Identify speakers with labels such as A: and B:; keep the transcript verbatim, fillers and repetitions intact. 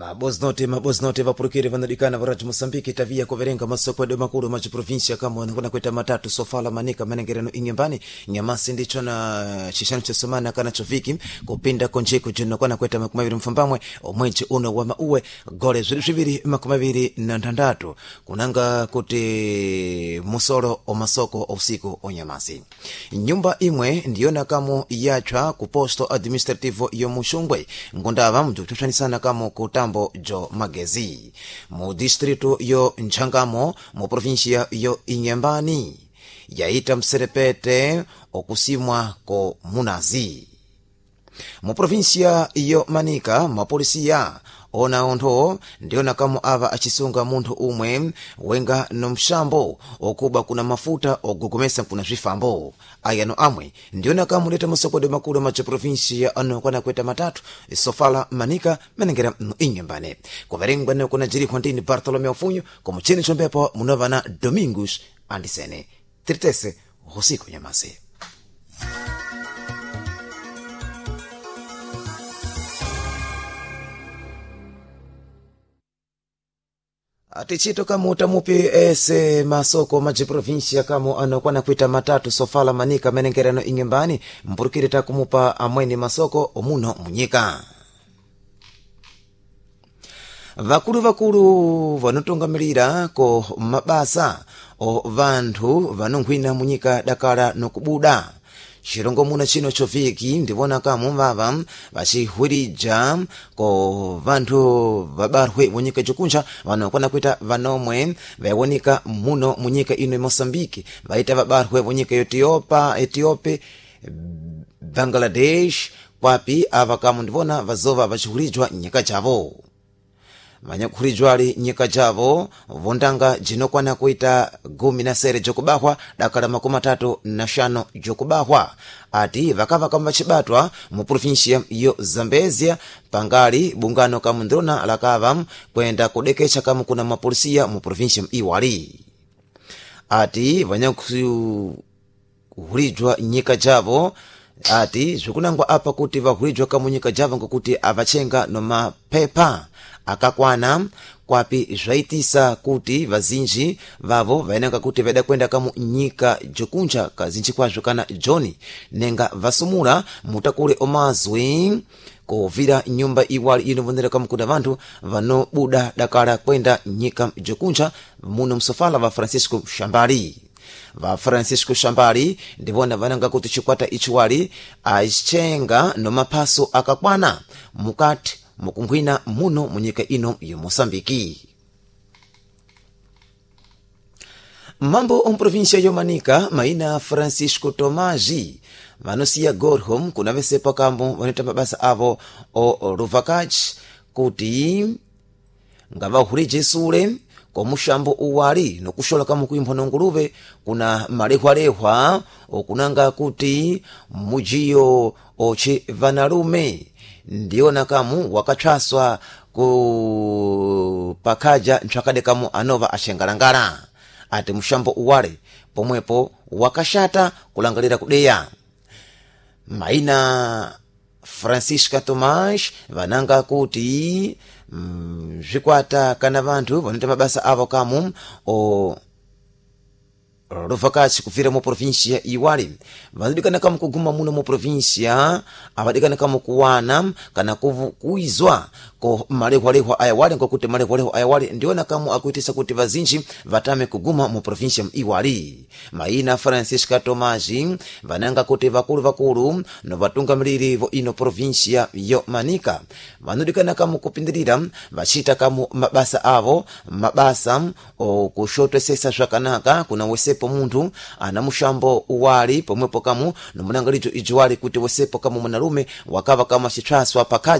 A: Maboznote maboznote vapurukire vanadikana varaji Mosambiki tavia kuverenga masoko ya makuru machi provinsia kama wanakuna kweta matatu sofala manika manengerano inyambani nyamasi ndicho na chishano cha somana kana choviki kupinda konjeko jino kwa kweta makumaviri mfambamwe omweche uno wa mauwe gole ziriviri makumaviri na ntandatu kunanga kuti musoro o masoko o usiku o nyamasi nyumba imwe ndiona kamo yachwa kuposto administrativo yo mushungwe ngondava mtu tuchani sana kamo kutambo jo magezi mu distrito yo nchangamo mu provincia yo inyambani yaita mserepete okusimwa ko munazi mu provincia yo manika mapolisia ona ontho ndiona kamo ava achisunga munthu umwe wenga no mshambo okuba kuna mafuta ogugumesa kuna zvifambo ayano amwe ndiona kamo leta masokode makulu macha provincia ano kwana kweta matatu sofala manika menengera inyambane kuverengwa ne kuna jiri kwantini Bartolomeo Funyo komu chini chombepo munovana Domingos Andisene tritese hosiko nyamase atichito kama utamupi ese masoko maji provincia kama anokwana kuita matatu sofala manika menengerano inyembani mpurukiri takumupa amweni masoko omuno munyika vakulu vakulu vanotungamirira ko mabasa o vanthu vanonkhwina munyika dakala nokubuda chirongo muna chino choviki ndivona kamo vava vachihwirija ko vanthu vabarwe munyika jokunja vanokwana kuita vanomwe vawonika muno munyika ino Mosambiki vaita vabarwe munyika Ethiopia Ethiopia Bangladesh kwapi ava kamo ndivona vazova vachihwirijwa nyika javo vanyakuhurijwali nyika javo vondanga jinokwana kuita gumi na sere jokubahwa dakala makumi tatu na shano jokubahwa ati vakava kama vachibatwa mu provincia yo Zambezia pangali bungano kama ndrona lakava kwenda kudekecha kama kuna mapolisia mu provincia iwali ati vanyakuhurijwa nyika javo ati zvikunangwa apa kuti vahurijwa kama nyika javo ngokuti avachenga no mapepa akakwana kwapi zvaitisa kuti vazinji vavo vainanga kuti vaida kwenda kamo nyika jokunja kazinji kwazvo kana John nenga vasumura mutakule omazwi kovira nyumba iwali inovonera kamo kuna vantu vanobuda dakala kwenda nyika jokunja muno msofala va Francisco Shambali va Francisco Shambali ndivona vananga kuti chikwata ichiwali aichenga no mapaso akakwana mukati mukunkhwina muno munyika ino yo Mosambiki mambo om provincia yo manika maina Francisco Tomaji vanosiya Gorham kuna vesepa kambo vaneta mabasa avo o Ruvakach kuti ngavahurije sule komushambo uwali nokushola kama kuimphono nguluve kuna malehwalehwa okunanga kuti mujiyo oche vanalume ndiona kamu wakachaswa ku pakaja nchakade kamu anova ashengalangala ati mushambo uwale pomwepo wakashata kulangalira kudeya maina Francisca Tomash vananga kuti mm, zvikwata kana vantu vanota mabasa avo kamu o Ruvakach kufira mu provincia iwali vanadikana kama kuguma muno mu provincia avadikana kama kuwana kana kuizwa ko malehwalehwa ayawali ngokuti malehwalehwa ayawali ndiona kama akuitisa kuti vazinji vatame kuguma mu provincia iwali maina Francisca Tomaji vananga kuti vakulu vakulu no vatungamiriri vo ino provincia yo manika vanadikana kama kupindirira vachita kama mabasa avo mabasa o kushotesesa zvakanaka kuna wesepo munthu ana mushambo uwali pomwepo kamu nomunangalicho ijiwali kuti wesepo kama mwanalume wakava kama chitraswa pakaja